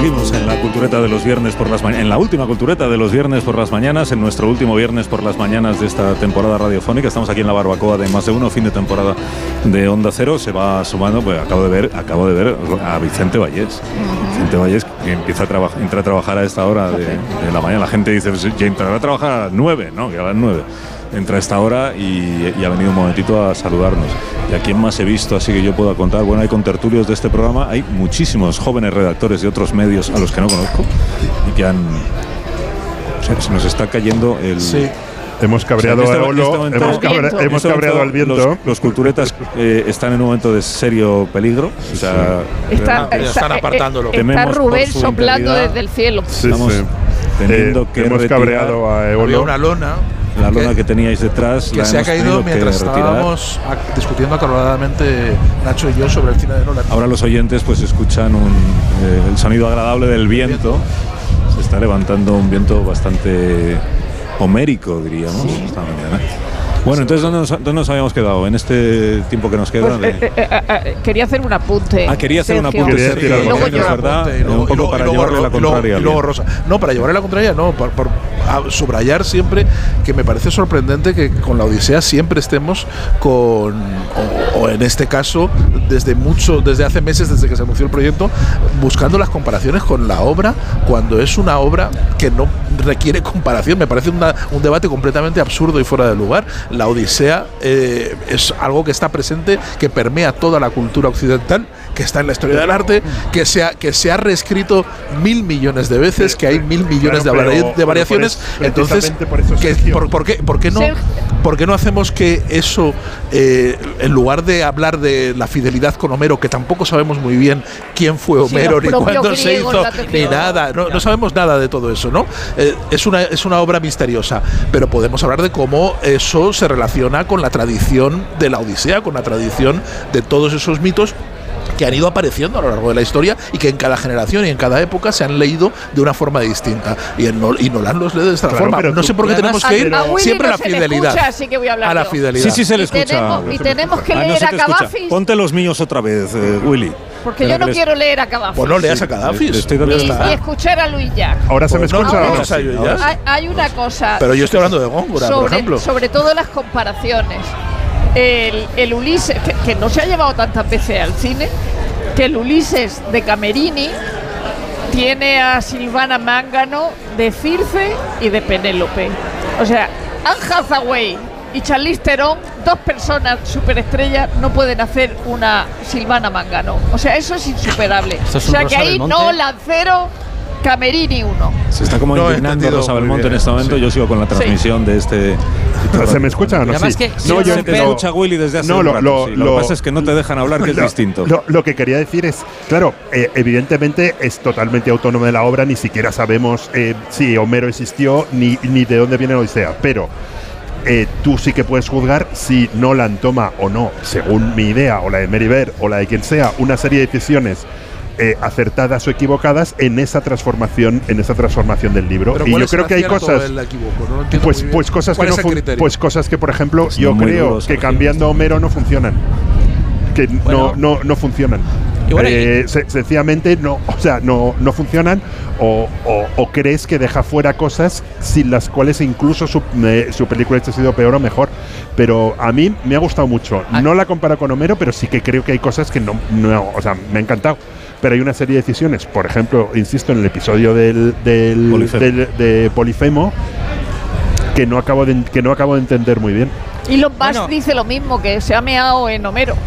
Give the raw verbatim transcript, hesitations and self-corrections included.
Seguimos en la cultureta de los viernes por las mañanas, en la última cultureta de los viernes por las mañanas, en nuestro último viernes por las mañanas de esta temporada radiofónica. Estamos aquí en la barbacoa de Más de Uno, fin de temporada de Onda Cero. Se va sumando, pues acabo de ver, acabo de ver a Vicente Vallés. Uh-huh. Vicente Vallés, que empieza a trabajar, entra a trabajar a esta hora de, de la mañana. La gente dice, pues, ya entrará a trabajar a las nueve, ¿no? Que a las nueve. Entra a esta hora y, y ha venido un momentito a saludarnos. ¿Y a quién más he visto? Así que yo puedo contar. Bueno, hay contertulios de este programa. Hay muchísimos jóvenes redactores de otros medios a los que no conozco y que han... O sea, se nos está cayendo el... Sí. Hemos cabreado, o sea, este, a Olo, este momento, hemos, cabrea, hemos este cabreado momento, al viento. Los, los culturetas eh, están en un momento de serio peligro. O sea, está, está, están apartándolo. Eh, está Rubén soplando desde el cielo. Sí, Estamos sí. teniendo eh, que hemos retirar. cabreado a Eolo. Había una lona. La lona que, que teníais detrás que la se ha caído mientras estábamos a, discutiendo acaloradamente Nacho y yo sobre el cine de Nolan. Ahora los oyentes pues escuchan un, eh, el sonido agradable del viento. Se está levantando un viento bastante homérico, diríamos, sí. esta mañana. Bueno, entonces ¿dónde nos, ¿dónde nos habíamos quedado en este tiempo que nos queda? Pues, eh, eh, eh, quería hacer un apunte. Ah, quería hacer Sergio. un apunte, Sergio. Sergio. Y luego yo. ¿Verdad? Y luego, un poco y luego, para y luego, llevarle la contraria. Y luego Rosa. No, para llevarle la contraria, no. Por, por a subrayar siempre que me parece sorprendente que con la Odisea siempre estemos con, o, o en este caso, desde mucho, desde hace meses, desde que se anunció el proyecto, buscando las comparaciones con la obra, cuando es una obra que no requiere comparación. Me parece una, un debate completamente absurdo y fuera de lugar. La Odisea eh, es algo que está presente, que permea toda la cultura occidental, que está en la historia del arte, que se ha, que se ha reescrito mil millones de veces, que hay mil millones claro, de, pero, de variaciones. Por eso, entonces, por, eso que, por, por, qué, por, qué no, ¿por qué no hacemos que eso, eh, en lugar de hablar de la fidelidad con Homero, que tampoco sabemos muy bien quién fue Homero, sí, ni cuándo se hizo, ni nada, no, no sabemos nada de todo eso, ¿no? Eh, es, una, es una obra misteriosa, pero podemos hablar de cómo eso se relaciona con la tradición de la Odisea, con la tradición de todos esos mitos que han ido apareciendo a lo largo de la historia y que en cada generación y en cada época se han leído de una forma distinta. Y, en no, y Nolan los lee de esta claro, forma. No sé por qué tenemos que ir a, a siempre a la fidelidad. Escucha, así que voy a, hablar a la yo. fidelidad. Sí, sí se le y escucha. Tenemos, y tenemos que ah, leer no a Cavafis. Ponte los míos otra vez, eh, Willy. Porque yo no les... quiero leer a Cavafis. Pues no leas a Cavafis. Y, y escuchar a Luis Jack. Ahora se me pues escucha. No, no, no, sí, ahora hay, hay una cosa. Pero yo estoy hablando de Góngora, sobre, por ejemplo. Sobre todo las comparaciones. El, el Ulises, que, que no se ha llevado tantas veces al cine, que el Ulises de Camerini tiene a Silvana Mangano de Circe y de Penélope. O sea, Anne Hathaway y Charlize Theron, dos personas superestrellas, no pueden hacer una Silvana Mangano. O sea, eso es insuperable. Es o sea, que ahí no Lancero, Camerini uno. Se está como no indignando Rosa Belmonte en este momento. Sí. Yo sigo con la transmisión sí. de este. ¿Se me escucha o no? Sí. Que no, yo se te escucha Willy desde hace no, un lo, rato, lo, sí. lo, lo que pasa es que no te dejan hablar, que lo, es distinto. Lo, lo que quería decir es, claro, eh, evidentemente es totalmente autónoma de la obra, ni siquiera sabemos eh, si Homero existió ni, ni de dónde viene la Odisea, pero eh, tú sí que puedes juzgar si Nolan toma o no, según mi idea, o la de Merivert, o la de quien sea, una serie de decisiones Eh, acertadas o equivocadas en esa transformación en esa transformación del libro. Pero y yo creo que hay cosas equivoco, no pues pues cosas que no pues cosas que por ejemplo pues yo creo duros, que cambiando a Homero no funcionan, que bueno. no, no no funcionan. Bueno, eh, se, sencillamente no, o sea, no, no funcionan o, o, o crees que deja fuera cosas sin las cuales incluso su, eh, su película ha sido peor o mejor. Pero a mí me ha gustado mucho. No la comparo con Homero, pero sí que creo que hay cosas que no, no o sea, me ha encantado. Pero hay una serie de decisiones, por ejemplo, insisto, en el episodio del, del, Polifemo. del de Polifemo, que no acabo de, que no acabo de entender muy bien. Y Elon Musk bueno. dice lo mismo, que se ha meado en Homero.